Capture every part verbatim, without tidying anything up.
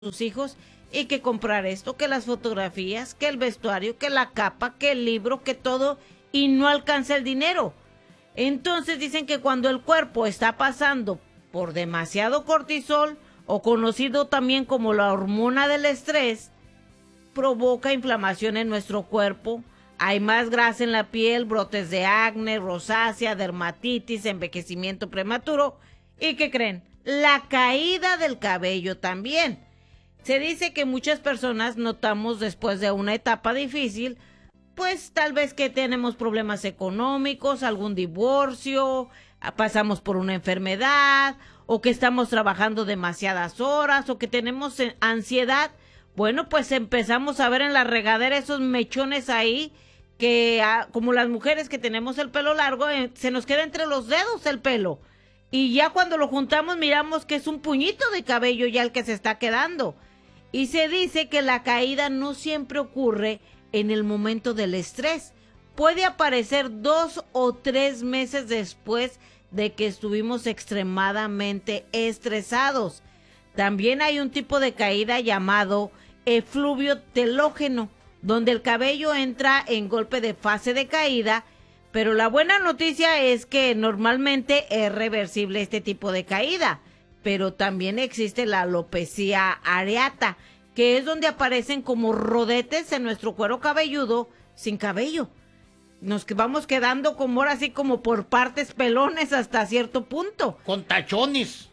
sus hijos y que comprar esto, que las fotografías, que el vestuario, que la capa, que el libro, que todo, y no alcanza el dinero. Entonces dicen que cuando el cuerpo está pasando por demasiado cortisol, o conocido también como la hormona del estrés, provoca inflamación en nuestro cuerpo. Hay más grasa en la piel, brotes de acné, rosácea, dermatitis, envejecimiento prematuro. ¿Y qué creen? La caída del cabello también. Se dice que muchas personas notamos después de una etapa difícil, pues tal vez que tenemos problemas económicos, algún divorcio, pasamos por una enfermedad, o que estamos trabajando demasiadas horas, o que tenemos ansiedad. Bueno, pues empezamos a ver en la regadera esos mechones ahí, que como las mujeres que tenemos el pelo largo, se nos queda entre los dedos el pelo. Y ya cuando lo juntamos miramos que es un puñito de cabello ya el que se está quedando. Y se dice que la caída no siempre ocurre en el momento del estrés. Puede aparecer dos o tres meses después de que estuvimos extremadamente estresados. También hay un tipo de caída llamado efluvio telógeno, donde el cabello entra en golpe de fase de caída, pero la buena noticia es que normalmente es reversible este tipo de caída. Pero también existe la alopecia areata, que es donde aparecen como rodetes en nuestro cuero cabelludo sin cabello. Nos vamos quedando como ahora así como por partes pelones hasta cierto punto. Con tachones.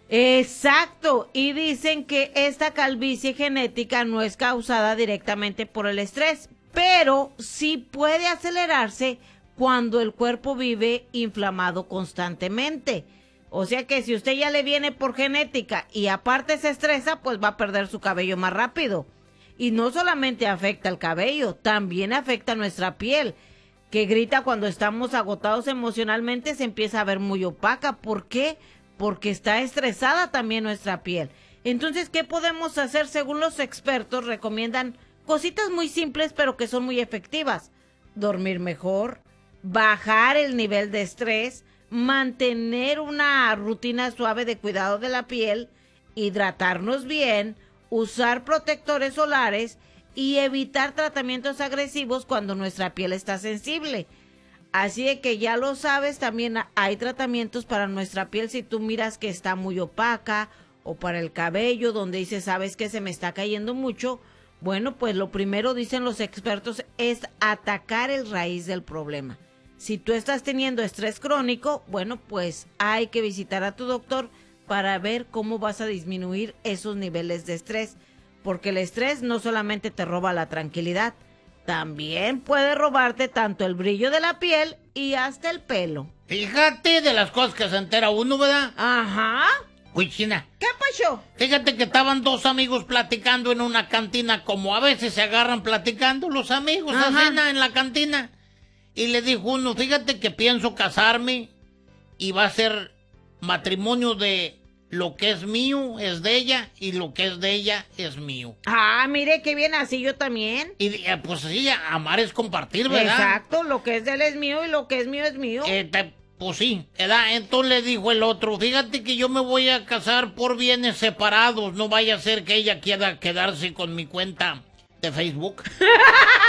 Exacto, y dicen que esta calvicie genética no es causada directamente por el estrés, pero sí puede acelerarse cuando el cuerpo vive inflamado constantemente. O sea que si usted ya le viene por genética y aparte se estresa, pues va a perder su cabello más rápido. Y no solamente afecta el cabello, también afecta nuestra piel, que grita cuando estamos agotados emocionalmente, se empieza a ver muy opaca. ¿Por qué? Porque está estresada también nuestra piel. Entonces, ¿qué podemos hacer? Según los expertos, recomiendan cositas muy simples, pero que son muy efectivas. Dormir mejor, bajar el nivel de estrés, mantener una rutina suave de cuidado de la piel, hidratarnos bien, usar protectores solares y evitar tratamientos agresivos cuando nuestra piel está sensible. Así de que ya lo sabes, también hay tratamientos para nuestra piel si tú miras que está muy opaca, o para el cabello donde dices, sabes que se me está cayendo mucho. Bueno, pues lo primero, dicen los expertos, es atacar el raíz del problema. Si tú estás teniendo estrés crónico, bueno, pues hay que visitar a tu doctor para ver cómo vas a disminuir esos niveles de estrés. Porque el estrés no solamente te roba la tranquilidad, también puede robarte tanto el brillo de la piel y hasta el pelo. Fíjate de las cosas que se entera uno, ¿verdad? Ajá. Uy, China. ¿Qué pasó? Fíjate que estaban dos amigos platicando en una cantina, como a veces se agarran platicando los amigos, a cena en la cantina. Y le dijo uno, fíjate que pienso casarme y va a ser matrimonio de lo que es mío es de ella y lo que es de ella es mío. Ah, mire qué bien, así yo también. Y eh, pues sí, amar es compartir, ¿verdad? Exacto, lo que es de él es mío y lo que es mío es mío. Eh, te, pues sí, ¿verdad? Entonces le dijo el otro, fíjate que yo me voy a casar por bienes separados, no vaya a ser que ella quiera quedarse con mi cuenta de Facebook.